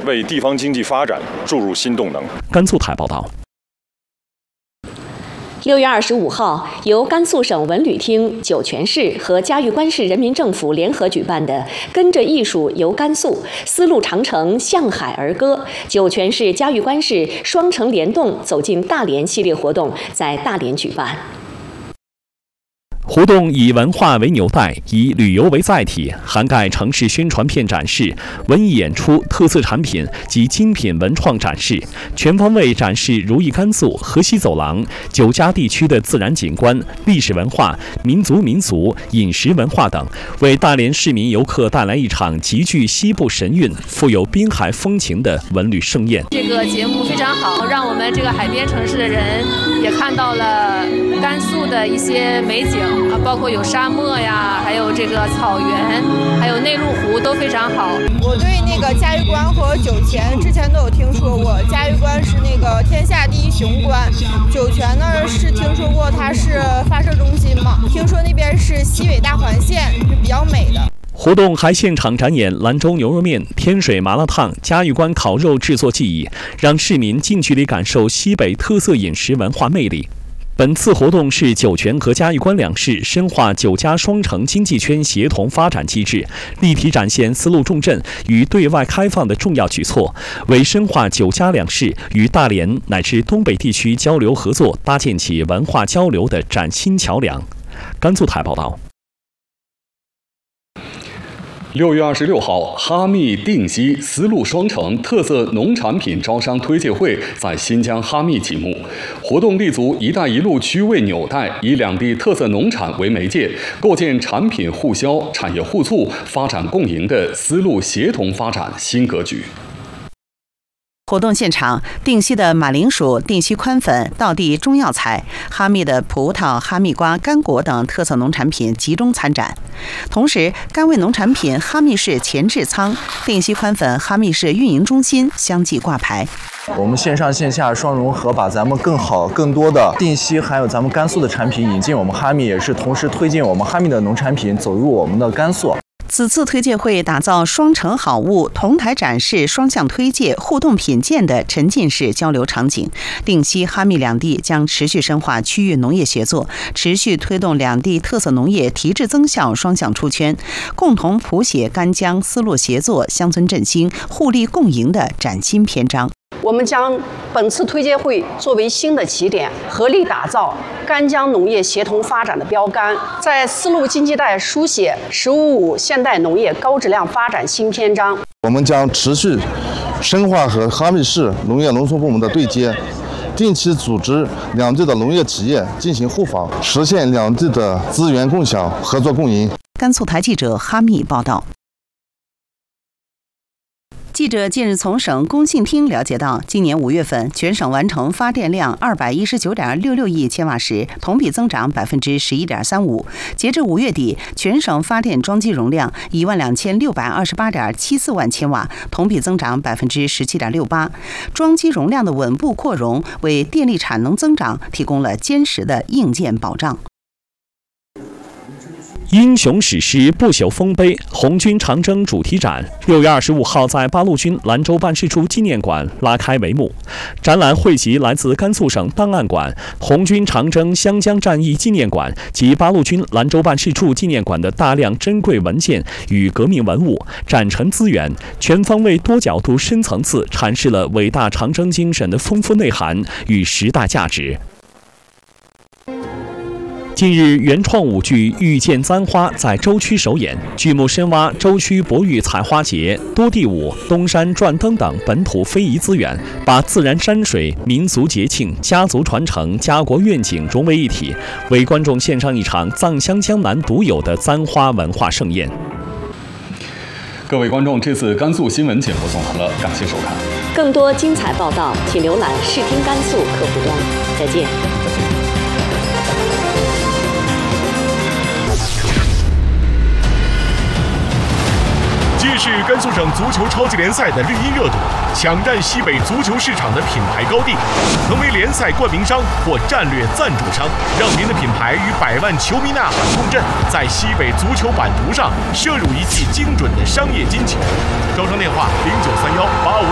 为地方经济发展注入新动能。 甘肃台报道。 6月25号，由甘肃省文旅厅、酒泉市和嘉峪关市人民政府联合举办的“跟着艺术游甘肃，丝路长城向海而歌”酒泉市、嘉峪关市双城联动走进大连系列活动在大连举办。 活动以文化为纽带，以旅游为载体，涵盖城市宣传片展示、文艺演出、特色产品及精品文创展示，全方位展示如意甘肃、河西走廊、九家地区的自然景观、历史文化、民族民俗、饮食文化等，为大连市民游客带来一场极具西部神韵、富有滨海风情的文旅盛宴。 这个节目非常好，让我们这个海边城市的人也看到了甘肃的一些美景。包括有沙漠呀，还有这个草原，还有内陆湖都非常好。 我对那个嘉峪关和酒泉之前都有听说过，嘉峪关是那个天下第一雄关，酒泉呢是听说过它是发射中心嘛，听说那边是西北大环线，是比较美的。 活动还现场展演兰州牛肉面、天水麻辣烫、嘉峪关烤肉制作技艺，让市民近距离感受西北特色饮食文化魅力。本次活动是酒泉和嘉峪关两市深化九家双城经济圈协同发展机制，立体展现丝路重镇与对外开放的重要举措，为深化九家两市与大连乃至东北地区交流合作搭建起文化交流的崭新桥梁。甘肃台报道。 6月26号，哈密定西丝路双城特色农产品招商推介会在新疆哈密启幕。活动立足“一带一路”区位纽带，以两地特色农产为媒介，构建产品互销、产业互促、发展共赢的丝路协同发展新格局。 活动现场，定西的马铃薯、定西宽粉、道地中药材、哈密的葡萄、哈密瓜、干果等特色农产品集中参展。同时，甘味农产品哈密市前置仓、定西宽粉哈密市运营中心相继挂牌。 我们线上线下双融合，把咱们更好、更多的定西还有咱们甘肃的产品引进我们哈密，也是同时推进我们哈密的农产品走入我们的甘肃。 此次推介会打造双城好物、同台展示、双向推介、互动品鉴的沉浸式交流场景。定西、哈密两地将持续深化区域农业协作，持续推动两地特色农业提质增效双向出圈，共同谱写甘江丝路协作、乡村振兴、互利共赢的崭新篇章。 我们将本次推介会作为新的起点，合力打造甘江农业协同发展的标杆，在丝路经济带书写“十五五”现代农业高质量发展新篇章。 我们将持续深化和哈密市农业农村部门的对接，定期组织两地的农业企业进行互访，实现两地的资源共享、合作共赢。 甘肃台记者哈密报道。记者近日从省工信厅了解到，今年5月份全省完成发电量219.66亿千瓦时，同比增长11.35%。截至5月底，全省发电装机容量12628.74万千瓦，同比增长17.68%。装机容量的稳步扩容，为电力产能增长提供了坚实的硬件保障。 英雄史诗不朽丰碑红军长征主题展6月25号在八路军兰州办事处纪念馆拉开帷幕。展览汇集来自甘肃省档案馆、红军长征湘江战役纪念馆及八路军兰州办事处纪念馆的大量珍贵文件与革命文物，展陈资源，全方位多角度深层次阐释了伟大长征精神的丰富内涵与时代价值。近日，原创舞剧《遇见簪花》在舟区首演，剧目深挖舟区博玉采花节、多地舞、东山转灯等本土非遗资源，把自然山水、民族节庆、家族传承、家国愿景融为一体，为观众献上一场藏乡江南独有的簪花文化盛宴。 各位观众，这次甘肃新闻节目送完了，感谢收看。 更多精彩报道，请浏览视听甘肃客户端。再见。 揭示甘肃省足球超级联赛的绿茵热度，抢占西北足球市场的品牌高地，成为联赛冠名商或战略赞助商，让您的品牌与100万球迷呐喊共振，在西北足球版图上射入一记精准的商业金球。招商电话：093185。